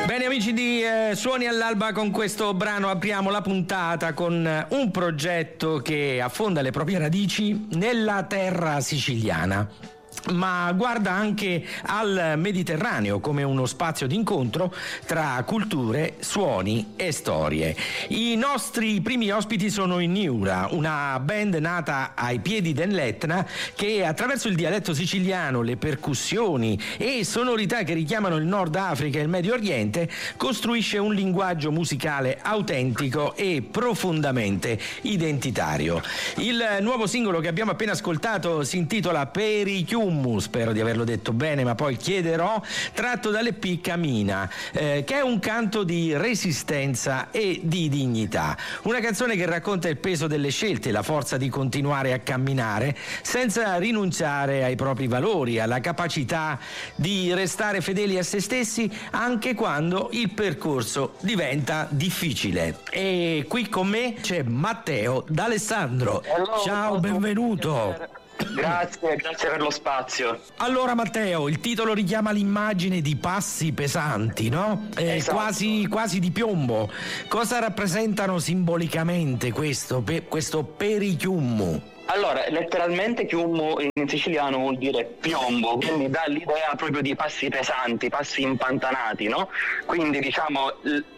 Bene amici di Suoni all'Alba, con questo brano apriamo la puntata con un progetto che affonda le proprie radici nella terra siciliana, ma guarda anche al Mediterraneo come uno spazio d'incontro tra culture, suoni e storie. I nostri primi ospiti sono i Niura, una band nata ai piedi dell'Etna che attraverso il dialetto siciliano, le percussioni e sonorità che richiamano il Nord Africa e il Medio Oriente costruisce un linguaggio musicale autentico e profondamente identitario. Il nuovo singolo che abbiamo appena ascoltato si intitola Perichium, spero di averlo detto bene, ma poi chiederò, tratto dall'EP Camina, che è un canto di resistenza e di dignità. Una canzone che racconta il peso delle scelte, la forza di continuare a camminare senza rinunciare ai propri valori, alla capacità di restare fedeli a se stessi anche quando il percorso diventa difficile. E qui con me c'è Matteo D'Alessandro. Ciao, benvenuto. Grazie per lo spazio. Allora Matteo, il titolo richiama l'immagine di passi pesanti, no? Esatto. Quasi di piombo. Cosa rappresentano simbolicamente questo perichiummu? Allora, letteralmente chiummu in siciliano vuol dire piombo, quindi dà l'idea proprio di passi pesanti, passi impantanati, no? Quindi diciamo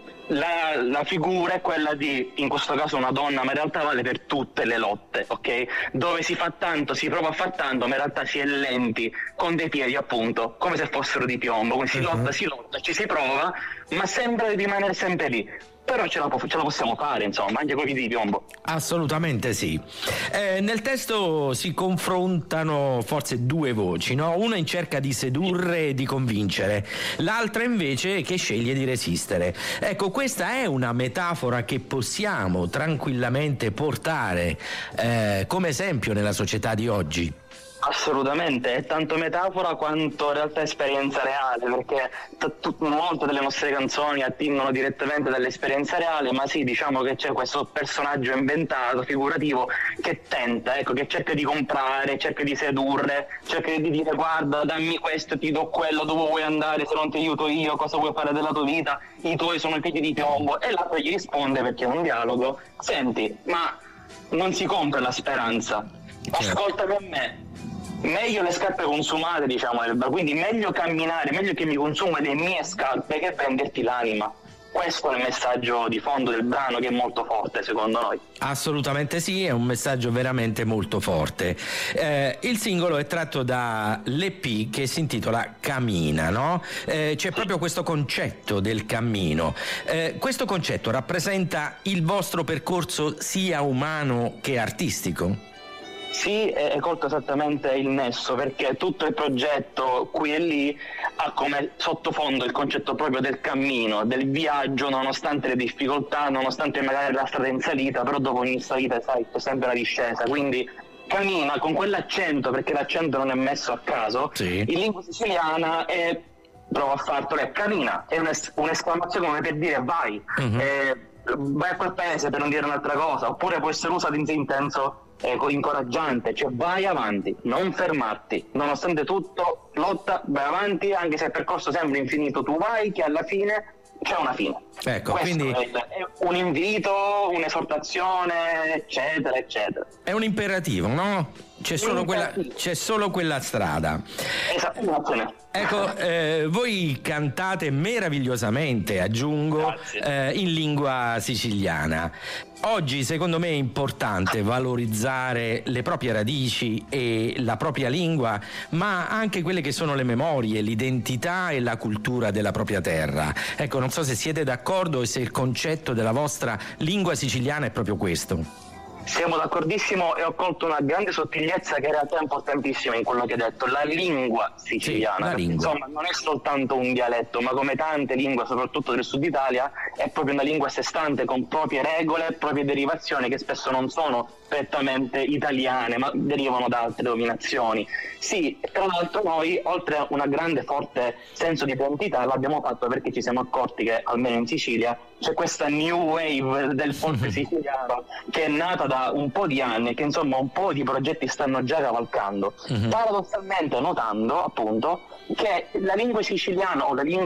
la figura è quella di, in questo caso una donna, ma in realtà vale per tutte le lotte, ok? Dove si fa tanto, si prova a far tanto, ma in realtà si è lenti, con dei piedi appunto, come se fossero di piombo, quindi si lotta, ci si prova, ma sembra di rimanere sempre lì. Però ce la possiamo fare, insomma, anche con i piedi di piombo. Assolutamente sì. Nel testo si confrontano forse due voci, no? Una in cerca di sedurre e di convincere, l'altra invece che sceglie di resistere. Ecco, questa è una metafora che possiamo tranquillamente portare come esempio nella società di oggi. Assolutamente, è tanto metafora quanto in realtà esperienza reale, perché molte delle nostre canzoni attingono direttamente dall'esperienza reale, ma sì, diciamo che c'è questo personaggio inventato, figurativo, che tenta, ecco, che cerca di comprare, cerca di sedurre, cerca di dire guarda, dammi questo, ti do quello, dove vuoi andare, se non ti aiuto io, cosa vuoi fare della tua vita, i tuoi sono i piedi di piombo, e l'altro gli risponde, perché è un dialogo, senti, ma non si compra la speranza, ascoltami a me. Meglio le scarpe consumate, diciamo, quindi meglio camminare, meglio che mi consumo le mie scarpe che venderti l'anima. Questo è il messaggio di fondo del brano, che è molto forte secondo noi. Assolutamente sì, è un messaggio veramente molto forte. Il singolo è tratto da l'EP che si intitola Camina, no? C'è proprio questo concetto del cammino. Questo concetto rappresenta il vostro percorso sia umano che artistico? Sì, è colto esattamente il nesso, perché tutto il progetto qui e lì ha come sottofondo il concetto proprio del cammino, del viaggio, nonostante le difficoltà, nonostante magari la strada in salita, però dopo ogni salita, sai, c'è sempre la discesa, quindi cammina con quell'accento, perché l'accento non è messo a caso, sì. In lingua siciliana è, provo a fartelo, è camina, è un'esclamazione come per dire vai, vai a quel paese, per non dire un'altra cosa, oppure può essere usato in senso incoraggiante, cioè vai avanti, non fermarti, nonostante tutto lotta, vai avanti, anche se il percorso sembra infinito, tu vai che alla fine c'è una fine. Ecco, questo quindi è un invito, un'esortazione, eccetera eccetera. È un imperativo, no? C'è solo quella strada. Esatto. Ecco, voi cantate meravigliosamente, aggiungo, in lingua siciliana. Oggi secondo me è importante valorizzare le proprie radici e la propria lingua, ma anche quelle che sono le memorie, l'identità e la cultura della propria terra. Ecco, non so se siete d'accordo e se il concetto della vostra lingua siciliana è proprio questo. Siamo d'accordissimo, e ho colto una grande sottigliezza che in realtà è importantissima in quello che hai detto, la lingua siciliana. Sì, la lingua. Insomma, non è soltanto un dialetto, ma come tante lingue, soprattutto del sud Italia, è proprio una lingua a sé stante, con proprie regole, proprie derivazioni che spesso non sono prettamente italiane, ma derivano da altre dominazioni. Sì, tra l'altro noi, oltre a una grande forte senso di identità, l'abbiamo fatto perché ci siamo accorti che, almeno in Sicilia, c'è questa new wave del folk siciliano che è nata da un po' di anni e che insomma un po' di progetti stanno già cavalcando, paradossalmente notando appunto che la lingua siciliana o le lingue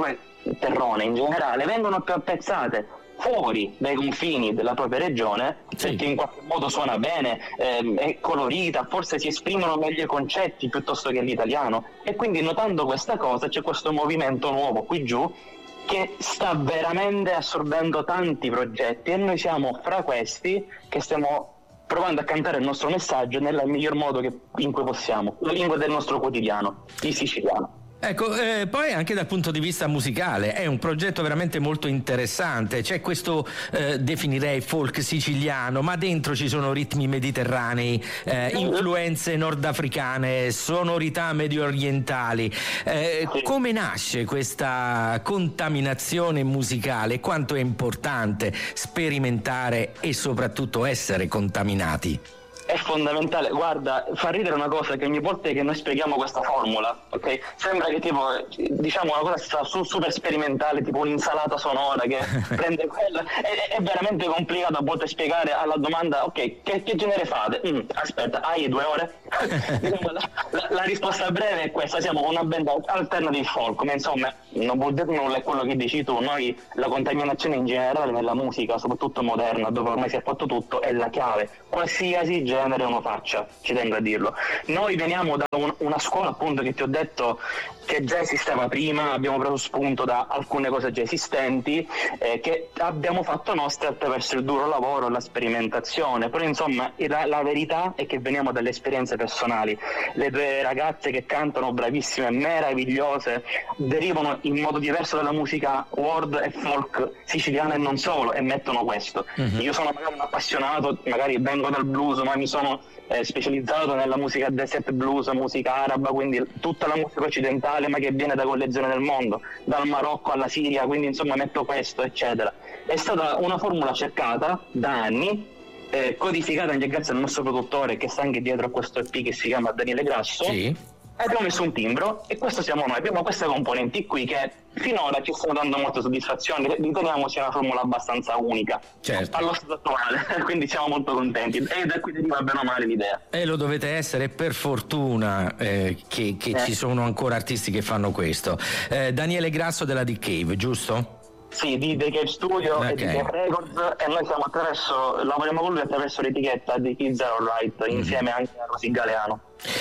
terrone in generale, vengono più apprezzate fuori dai confini della propria regione, perché in qualche modo suona bene, è colorita, forse si esprimono meglio i concetti piuttosto che l'italiano, e quindi notando questa cosa c'è questo movimento nuovo qui giù che sta veramente assorbendo tanti progetti, e noi siamo fra questi che stiamo provando a cantare il nostro messaggio nel miglior modo in cui possiamo, la lingua del nostro quotidiano, il siciliano. Ecco, poi anche dal punto di vista musicale è un progetto veramente molto interessante. C'è questo, definirei folk siciliano, ma dentro ci sono ritmi mediterranei, influenze nordafricane, sonorità medio orientali. Come nasce questa contaminazione musicale? Quanto è importante sperimentare e soprattutto essere contaminati? È fondamentale. Guarda, fa ridere una cosa, che ogni volta che noi spieghiamo questa formula, ok, sembra che tipo, diciamo, una cosa super sperimentale, tipo un'insalata sonora che prende quella, è veramente complicato a volte spiegare alla domanda, ok, che genere fate? Aspetta, hai 2 ore? Diciamo, la risposta breve è questa: siamo una band alternative folk, ma insomma non vuol dire nulla, è quello che dici tu. Noi, la contaminazione in generale nella musica, soprattutto moderna, dove ormai si è fatto tutto, è la chiave, qualsiasi genere uno faccia, ci tengo a dirlo. Noi veniamo da una scuola, appunto, che ti ho detto che già esisteva prima, abbiamo preso spunto da alcune cose già esistenti, che abbiamo fatto nostre attraverso il duro lavoro e la sperimentazione. Però insomma la verità è che veniamo dalle esperienze personali. Le 2 ragazze che cantano, bravissime, meravigliose, derivano in modo diverso dalla musica world e folk siciliana e non solo, e mettono questo. Io sono magari un appassionato, magari vengo dal blues, ma mi sono specializzato nella musica desert blues, musica araba, quindi tutta la musica occidentale, ma che viene da quelle zone del mondo, dal Marocco alla Siria, quindi insomma metto questo, eccetera. È stata una formula cercata da anni, codificata anche grazie al nostro produttore, che sta anche dietro a questo EP, che si chiama Daniele Grasso. Sì. Abbiamo messo un timbro, e questo siamo noi. Abbiamo queste componenti qui che finora ci stanno dando molte soddisfazioni, riteniamo sia una formula abbastanza unica, certo, allo stato attuale, quindi siamo molto contenti, e da qui deriva bene o male l'idea. E lo dovete essere, per fortuna che ci sono ancora artisti che fanno questo. Daniele Grasso della The Cave, giusto? Sì, di The Cave Studio e di The Records, e noi lavoriamo con lui attraverso l'etichetta di Kids Are Alright, insieme anche a Rosy Galeano.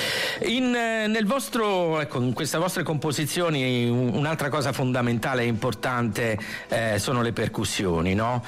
Nel vostro, in queste vostre composizioni un'altra cosa fondamentale e importante sono le percussioni, no?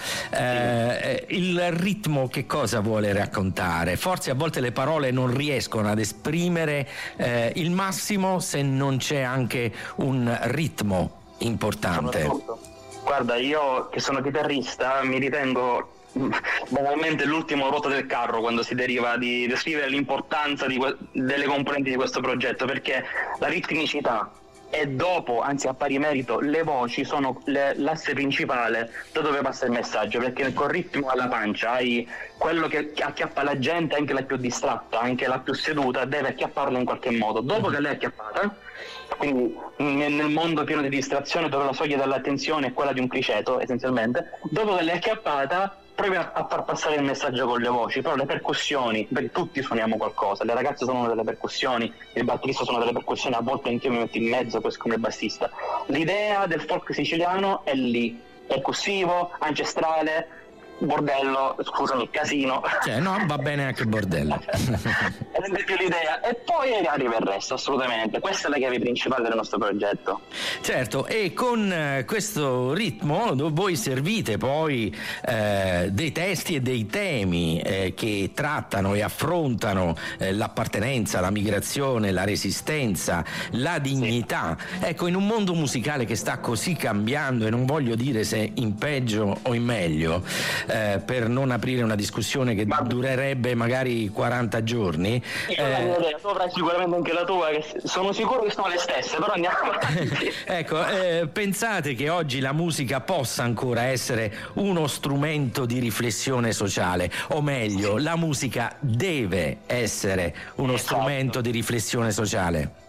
Il ritmo che cosa vuole raccontare? Forse a volte le parole non riescono ad esprimere il massimo se non c'è anche un ritmo importante. Guarda, io che sono chitarrista mi ritengo banalmente l'ultimo ruota del carro quando si deriva di descrivere l'importanza delle componenti di questo progetto, perché la ritmicità e dopo, anzi a pari merito, le voci sono l'asse principale da dove passa il messaggio, perché col ritmo alla pancia hai quello che acchiappa la gente, anche la più distratta, anche la più seduta, deve acchiapparla in qualche modo. Dopo che l'hai acchiappata, quindi nel mondo pieno di distrazione, dove la soglia dell'attenzione è quella di un criceto essenzialmente, dopo che l'hai acchiappata provi a far passare il messaggio con le voci. Però le percussioni, perché tutti suoniamo qualcosa, le ragazze sono delle percussioni, il batterista sono delle percussioni, a volte anche io mi metto in mezzo come bassista. L'idea del folk siciliano è lì, percussivo, ancestrale, bordello, scusami, casino. No, va bene anche il bordello. Rende più l'idea, e poi arriva il resto, assolutamente. Questa è la chiave principale del nostro progetto. Certo, e con questo ritmo voi servite poi dei testi e dei temi che trattano e affrontano l'appartenenza, la migrazione, la resistenza, la dignità. Sì. Ecco, in un mondo musicale che sta così cambiando, e non voglio dire se in peggio o in meglio, per non aprire una discussione che durerebbe magari 40 giorni. Tu avrai sicuramente anche la tua, che sono sicuro che sono le stesse, però andiamo avanti. Ecco, pensate che oggi la musica possa ancora essere uno strumento di riflessione sociale, o meglio, la musica deve essere uno strumento di riflessione sociale?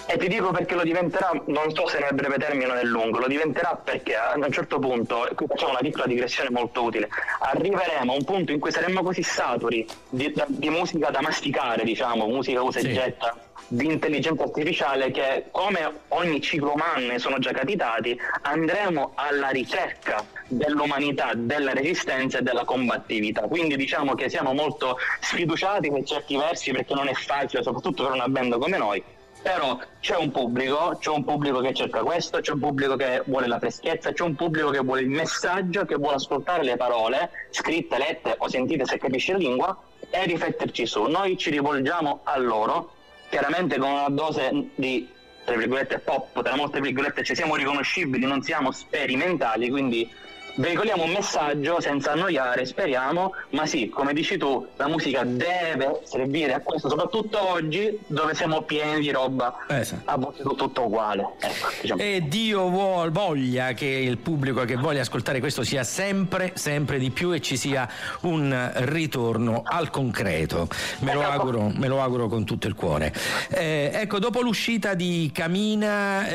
E ti dico perché lo diventerà, non so se nel breve termine o nel lungo, lo diventerà perché a un certo punto, qui facciamo una piccola digressione molto utile, arriveremo a un punto in cui saremmo così saturi di musica da masticare, diciamo, musica usa e getta, di intelligenza artificiale, che come ogni ciclo umano ne sono già capitati, andremo alla ricerca dell'umanità, della resistenza e della combattività. Quindi diciamo che siamo molto sfiduciati per certi versi, perché non è facile, soprattutto per una band come noi. Però c'è un pubblico che cerca questo, c'è un pubblico che vuole la freschezza, c'è un pubblico che vuole il messaggio, che vuole ascoltare le parole scritte, lette o sentite se capisce la lingua e rifletterci su. Noi ci rivolgiamo a loro, chiaramente con una dose di, tra virgolette, pop, tra molte virgolette, ci siamo riconoscibili, non siamo sperimentali, quindi veicoliamo un messaggio senza annoiare, speriamo, ma sì, come dici tu, la musica deve servire a questo, soprattutto oggi dove siamo pieni di roba, a volte tutto uguale. Ecco, diciamo. E Dio voglia che il pubblico che voglia ascoltare questo sia sempre di più e ci sia un ritorno al concreto. Me lo auguro con tutto il cuore. Ecco, dopo l'uscita di Camina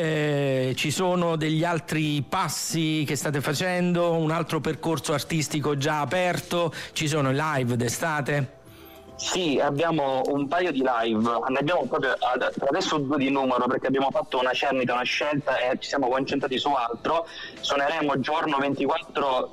ci sono degli altri passi che state facendo? Un altro percorso artistico già aperto? Ci sono live d'estate? Sì, abbiamo un paio di live, ne abbiamo proprio adesso 2 di numero, perché abbiamo fatto una cernita, una scelta e ci siamo concentrati su altro. Suoneremo giorno 24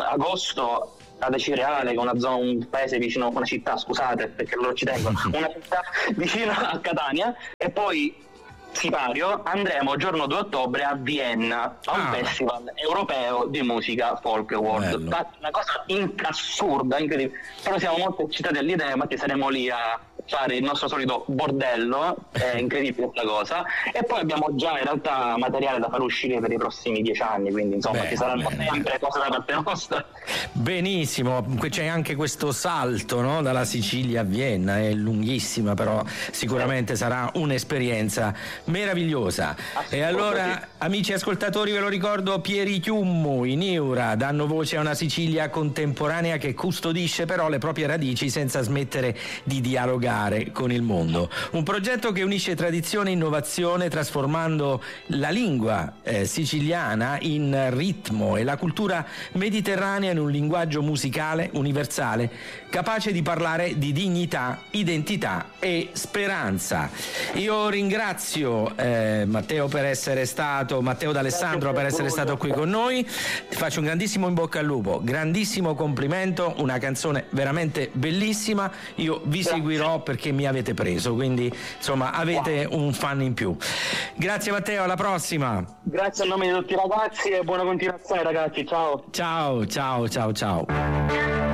agosto ad Acireale, che è una zona, un paese vicino, una città, scusate perché loro ci tengono, una città vicino a Catania, e poi Sipario andremo giorno 2 ottobre a Vienna a un festival europeo di musica folk world. Una cosa assurda, incredibile, però siamo molto eccitati all'idea, ma saremo lì a fare il nostro solito bordello, è incredibile questa cosa. E poi abbiamo già in realtà materiale da far uscire per i prossimi 10 anni, quindi insomma ci saranno sempre cose da parte nostra. Benissimo, c'è anche questo salto, no? Dalla Sicilia a Vienna, è lunghissima, però sicuramente sarà un'esperienza meravigliosa. E allora, amici ascoltatori, ve lo ricordo, Pieri Chiummu, i Niura danno voce a una Sicilia contemporanea che custodisce però le proprie radici senza smettere di dialogare con il mondo. Un progetto che unisce tradizione e innovazione, trasformando la lingua siciliana in ritmo e la cultura mediterranea in un linguaggio musicale universale, capace di parlare di dignità, identità e speranza. Io ringrazio Matteo D'Alessandro per essere stato qui con noi. Ti faccio un grandissimo in bocca al lupo, grandissimo complimento, una canzone veramente bellissima. Io vi seguirò perché mi avete preso, quindi insomma avete un fan in più. Grazie Matteo, alla prossima. Grazie a nome di tutti i ragazzi e buona continuazione ragazzi, ciao. Ciao.